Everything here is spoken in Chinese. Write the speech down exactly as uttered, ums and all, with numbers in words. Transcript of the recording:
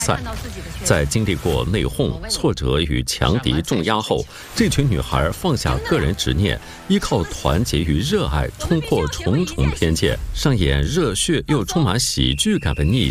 赛。在经历过内讧、挫折与强敌重压后，这群女孩放下个人执念，依靠团结与热爱，冲破重重偏见，上演热血又充满喜剧感的逆